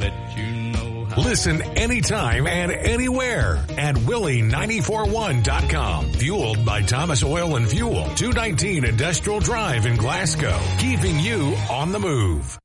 let you know how. Listen anytime and anywhere at Willie941.com. Fueled by Thomas Oil and Fuel, 219 Industrial Drive in Glasgow. Keeping you on the move.